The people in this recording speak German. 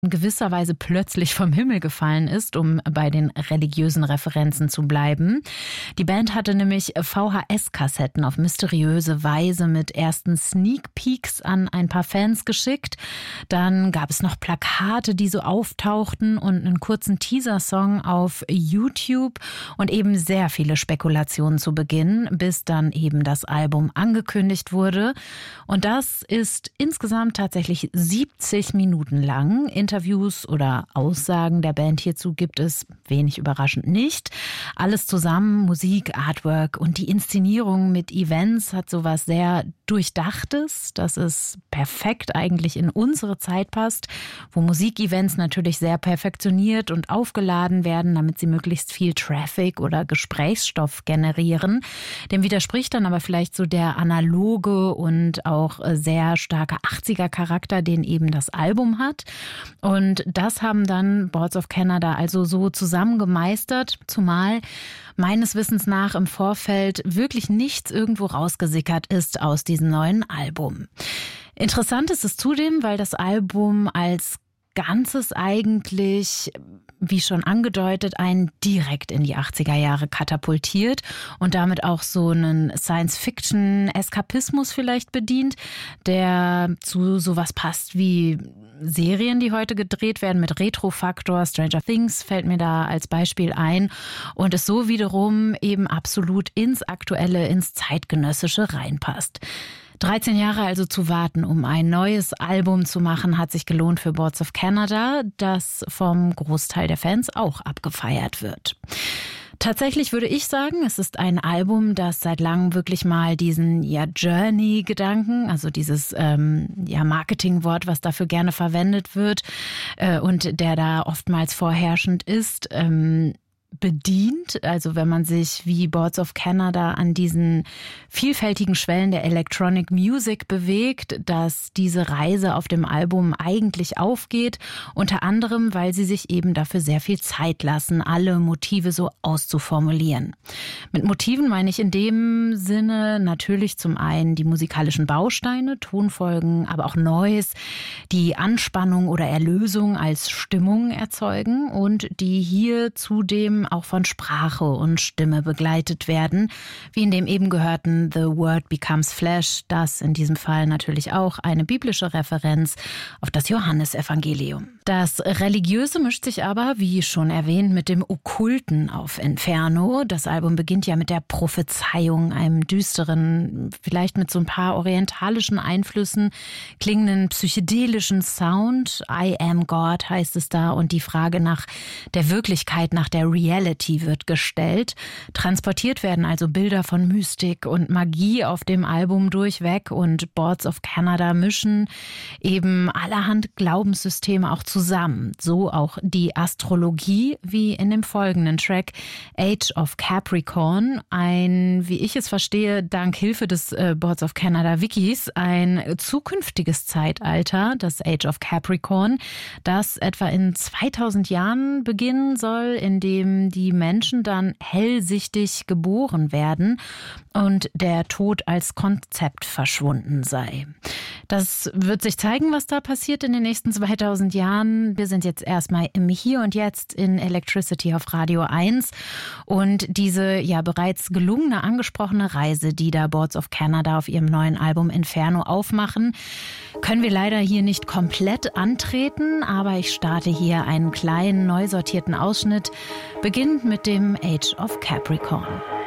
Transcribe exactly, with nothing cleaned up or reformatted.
in gewisser Weise plötzlich vom Himmel gefallen ist, um bei den religiösen Referenzen zu bleiben. Die Band hatte nämlich V H S-Kassetten auf mysteriöse Weise mit ersten Sneak Peeks an ein paar Fans geschickt. Dann gab es noch Plakate, die so auftauchten und einen kurzen Teaser-Song auf YouTube und eben sehr viele Spekulationen zu Beginn, bis dann eben das Album angekündigt wurde. Und das ist insgesamt tatsächlich siebzig Minuten lang. Interviews oder Aussagen der Band hierzu gibt es, wenig überraschend, nicht. Alles zusammen, Musik, Artwork und die Inszenierung mit Events hat sowas sehr Durchdachtes, dass es perfekt eigentlich in unsere Zeit passt, wo Musikevents natürlich sehr perfektioniert und aufgeladen werden, damit sie möglichst viel Traffic oder Gesprächsstoff generieren. Dem widerspricht dann aber vielleicht so der analoge und auch sehr starke achtziger-Charakter, den eben das Album hat. Und das haben dann Boards of Canada also so zusammen gemeistert, zumal meines Wissens nach im Vorfeld wirklich nichts irgendwo rausgesickert ist aus diesem neuen Album. Interessant ist es zudem, weil das Album als Ganzes eigentlich, wie schon angedeutet, einen direkt in die achtziger Jahre katapultiert und damit auch so einen Science-Fiction-Eskapismus vielleicht bedient, der zu sowas passt wie Serien, die heute gedreht werden mit Retro-Faktor. Stranger Things fällt mir da als Beispiel ein und es so wiederum eben absolut ins Aktuelle, ins Zeitgenössische reinpasst. dreizehn Jahre also zu warten, um ein neues Album zu machen, hat sich gelohnt für Boards of Canada, das vom Großteil der Fans auch abgefeiert wird. Tatsächlich würde ich sagen, es ist ein Album, das seit langem wirklich mal diesen ja, Journey-Gedanken, also dieses ähm, ja, Marketingwort, was dafür gerne verwendet wird äh, und der da oftmals vorherrschend ist, ähm, bedient. Also wenn man sich wie Boards of Canada an diesen vielfältigen Schwellen der Electronic Music bewegt, dass diese Reise auf dem Album eigentlich aufgeht, unter anderem, weil sie sich eben dafür sehr viel Zeit lassen, alle Motive so auszuformulieren. Mit Motiven meine ich in dem Sinne natürlich zum einen die musikalischen Bausteine, Tonfolgen, aber auch Noise, die Anspannung oder Erlösung als Stimmung erzeugen und die hier zudem auch von Sprache und Stimme begleitet werden, wie in dem eben gehörten The Word Becomes Flesh, das in diesem Fall natürlich auch eine biblische Referenz auf das Johannesevangelium. Das Religiöse mischt sich aber, wie schon erwähnt, mit dem Okkulten auf Inferno. Das Album beginnt ja mit der Prophezeiung, einem düsteren, vielleicht mit so ein paar orientalischen Einflüssen klingenden psychedelischen Sound. I am God heißt es da und die Frage nach der Wirklichkeit, nach der Reality wird gestellt. Transportiert werden also Bilder von Mystik und Magie auf dem Album durchweg und Boards of Canada mischen eben allerhand Glaubenssysteme auch zusammen. So auch die Astrologie, wie in dem folgenden Track Age of Capricorn. Ein, wie ich es verstehe, dank Hilfe des äh, Boards of Canada Wikis, ein zukünftiges Zeitalter, das Age of Capricorn, das etwa in zweitausend Jahren beginnen soll, in dem die Menschen dann hellsichtig geboren werden und der Tod als Konzept verschwunden sei. Das wird sich zeigen, was da passiert in den nächsten zweitausend Jahren. Wir sind jetzt erstmal im Hier und Jetzt in Electricity auf Radio eins und diese ja bereits gelungene, angesprochene Reise, die da Boards of Canada auf ihrem neuen Album Inferno aufmachen, können wir leider hier nicht komplett antreten, aber ich starte hier einen kleinen, neu sortierten Ausschnitt, beginnend mit dem Age of Capricorn.